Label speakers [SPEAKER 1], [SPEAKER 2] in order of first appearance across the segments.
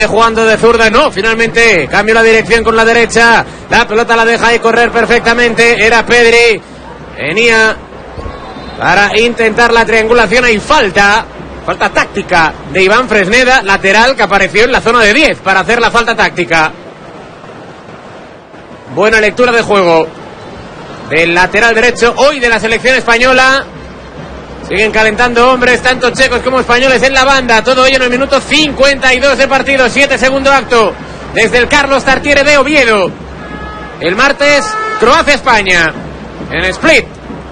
[SPEAKER 1] Jugando de zurda, no, finalmente cambió la dirección con la derecha, la pelota la deja ahí correr perfectamente, era Pedri, venía para intentar la triangulación, hay falta táctica de Iván Fresneda, lateral que apareció en la zona de 10 para hacer la falta táctica. Buena lectura de juego del lateral derecho hoy de la selección española. Siguen calentando hombres, tanto checos como españoles en la banda. Todo ello en el minuto 52 de partido. 7 segundo acto. Desde el Carlos Tartiere de Oviedo. El martes, Croacia-España. En Split.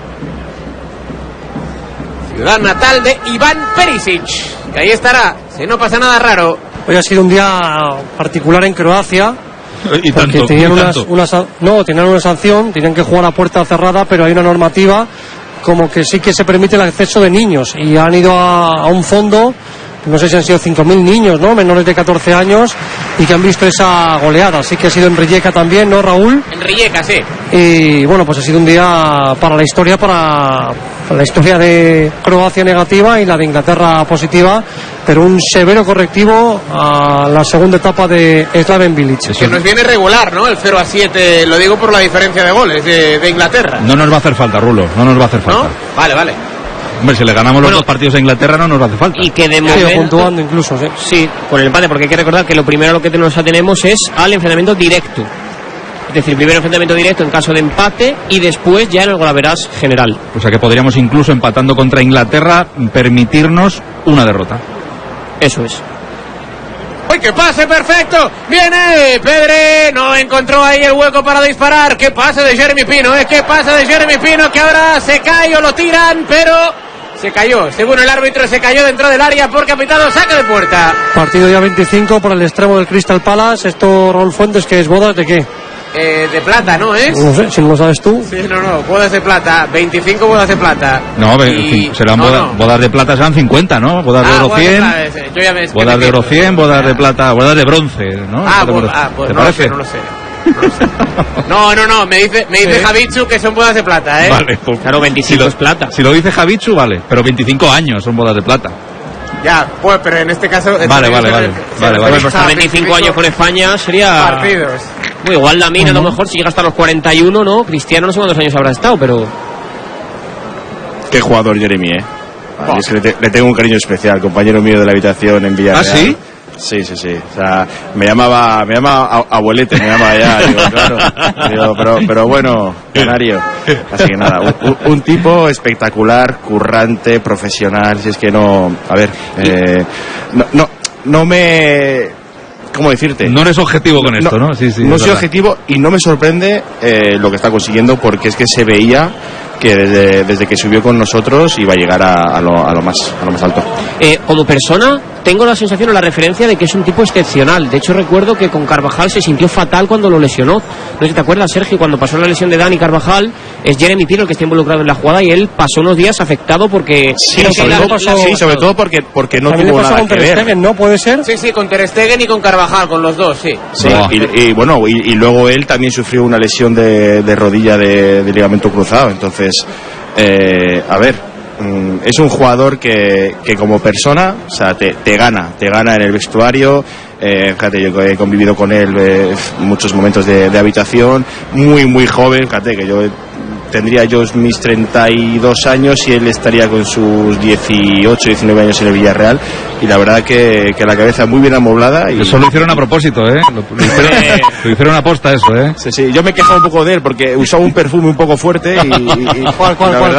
[SPEAKER 1] Ciudad natal de Iván Perisic. Que ahí estará, si no pasa nada raro.
[SPEAKER 2] Hoy ha sido un día particular en Croacia.
[SPEAKER 3] Y
[SPEAKER 2] porque
[SPEAKER 3] tanto,
[SPEAKER 2] tenían
[SPEAKER 3] tenían
[SPEAKER 2] una sanción. Tenían que jugar a puerta cerrada, pero hay una normativa como que sí que se permite el acceso de niños y han ido a un fondo, no sé si han sido 5.000 niños, ¿no?, menores de 14 años, y que han visto esa goleada. Así que ha sido en Rijeka también, ¿no, Raúl?
[SPEAKER 1] En Rijeka, sí.
[SPEAKER 2] Y bueno, pues ha sido un día para la historia, para la historia de Croacia negativa y la de Inglaterra positiva, pero un severo correctivo a la segunda etapa de Slaven Bilic.
[SPEAKER 1] Que nos viene regular, ¿no?, el 0-7, lo digo por la diferencia de goles de Inglaterra.
[SPEAKER 3] No nos va a hacer falta, Rulo, no nos va a hacer falta.
[SPEAKER 1] ¿No? Vale.
[SPEAKER 3] Hombre, si le ganamos los dos partidos a Inglaterra no nos va a hacer falta.
[SPEAKER 1] Y que de momento,
[SPEAKER 2] puntuando incluso, ¿sí?
[SPEAKER 1] Sí, con el empate, porque hay que recordar que lo primero a lo que nos atenemos es al enfrentamiento directo. Es decir, primero enfrentamiento directo en caso de empate y después ya en el golaveras general.
[SPEAKER 3] O sea que podríamos, incluso empatando contra Inglaterra, permitirnos una derrota.
[SPEAKER 1] Eso es. ¡Uy, qué pase perfecto! ¡Viene Pedri! No encontró ahí el hueco para disparar. ¡Qué pase de Jeremy Pino! ¡Qué pase de Jeremy Pino! Que ahora se cae o lo tiran, pero se cayó. Según el árbitro, se cayó dentro del área porque ha pitado saque de puerta.
[SPEAKER 2] Partido día 25 por el extremo del Crystal Palace. Esto, Raúl Fuentes, ¿qué es? ¿Bodas de qué?
[SPEAKER 1] De plata, ¿no es?
[SPEAKER 2] No sé, si no lo sabes tú.
[SPEAKER 1] Sí, no, bodas de plata. 25 bodas de plata.
[SPEAKER 3] No, serán bodas de plata, serán 50, ¿no? Bodas de oro 100. Bodas de oro 100, bodas de plata, bodas de bronce, ¿no?
[SPEAKER 1] Pues
[SPEAKER 3] ¿Te
[SPEAKER 1] no
[SPEAKER 3] parece?
[SPEAKER 1] lo sé. No, me dice Javichu que son bodas de plata, ¿eh?
[SPEAKER 3] Vale, pues,
[SPEAKER 1] claro, 25 es plata.
[SPEAKER 3] Si lo dice Javichu, vale, pero 25 años son bodas de plata.
[SPEAKER 1] Ya, pues, pero en este caso...
[SPEAKER 3] Vale.
[SPEAKER 1] Pues hasta 25 años con España sería...
[SPEAKER 2] Partidos.
[SPEAKER 1] Muy igual Lamine, a lo mejor, si llega hasta los 41, ¿no? Cristiano no sé cuántos años habrá estado, pero...
[SPEAKER 4] Qué jugador Jeremy, Es que le tengo un cariño especial, compañero mío de la habitación en Villarreal.
[SPEAKER 3] ¿Ah, sí?
[SPEAKER 4] Sí. O sea, me llamaba abuelete, me llamaba ya, digo, claro. Pero bueno, canario. Así que nada, un tipo espectacular, currante, profesional. Si es que no, a ver, no me... ¿Cómo decirte?
[SPEAKER 3] No eres objetivo con esto, ¿no? Sí,
[SPEAKER 4] no soy objetivo y no me sorprende lo que está consiguiendo, porque es que se veía que desde que subió con nosotros iba a llegar a lo más alto.
[SPEAKER 1] Como persona, tengo la sensación o la referencia de que es un tipo excepcional. De hecho, recuerdo que con Carvajal se sintió fatal cuando lo lesionó. No sé si te acuerdas, Sergio, cuando pasó la lesión de Dani Carvajal, es Jeremy Pino el que está involucrado en la jugada y él pasó unos días afectado porque...
[SPEAKER 4] sobre todo porque no tuvo nada que ver.
[SPEAKER 2] Stegen, ¿no? ¿Puede ser?
[SPEAKER 1] Sí, con Ter Stegen y con Carvajal, con los dos, sí.
[SPEAKER 4] Y luego él también sufrió una lesión de rodilla de ligamento cruzado. Entonces, a ver, es un jugador que como persona, o sea, te gana en el vestuario. Fíjate, yo he convivido con él muchos momentos de habitación, muy joven. Fíjate que yo tendría mis 32 años y él estaría con sus 18, 19 años en el Villarreal, y la verdad que la cabeza muy bien amoblada. Y...
[SPEAKER 3] Eso lo hicieron a propósito, lo hicieron a posta eso,
[SPEAKER 4] Sí, yo me he quejado un poco de él porque usaba un perfume un poco fuerte y
[SPEAKER 2] ¿Cuál?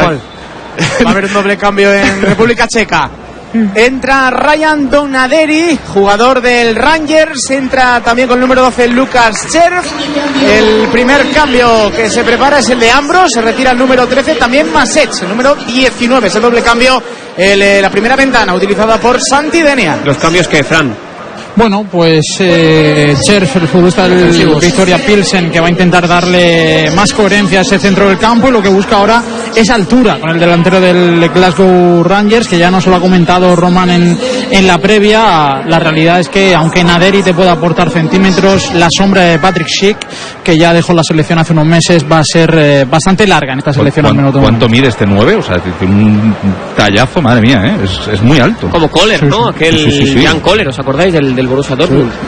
[SPEAKER 5] Va a haber un doble cambio en República Checa. Entra Ryan Donaderi, jugador del Rangers. Entra también con el número 12 Lucas Cherf. El primer cambio que se prepara es el de Ambros. Se retira el número 13, también Masets, el número 19. Es el doble cambio, la primera ventana utilizada por Santi Denia.
[SPEAKER 1] Los cambios que, Fran.
[SPEAKER 5] Bueno, pues Cherf, el futbolista del Victoria Pilsen, que va a intentar darle más coherencia a ese centro del campo, y lo que busca ahora es altura con el delantero del Glasgow Rangers, que ya nos lo ha comentado Roman en la previa. La realidad es que aunque Naderi te pueda aportar centímetros, la sombra de Patrick Schick, que ya dejó la selección hace unos meses, va a ser bastante larga en esta selección.
[SPEAKER 3] ¿Cuánto mide este 9? O sea, un tallazo, madre mía, es muy alto.
[SPEAKER 1] Como Kohler, ¿no? Aquel Jan Kohler, ¿os acordáis del Borussia Dortmund?